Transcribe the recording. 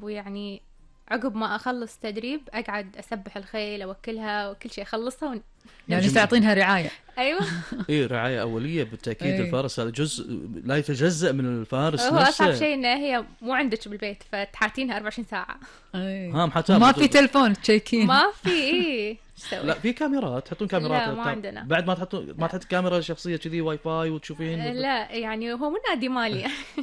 ويعني عقب ما أخلص تدريب أقعد أسبح الخيل، أوكلها وكل شيء أخلصها يعني تعطينها رعاية. أيوة. إيه رعاية أولية بالتأكيد. إيه. الفارس هذا جزء لا يتجزأ من الفارس هو نفسه. أصعب شيء إنها هي مو عندك بالبيت، فتحاتينها 24 ساعة. أيه. محتاج ما في تلفون تشيكين؟ ما في. إيه لا في كاميرات، تحطون كاميرات. لا ما عندنا. بعد ما تحط كاميرا شخصية كذي واي فاي وتشوفين. لا يعني هو مو نادي مالي.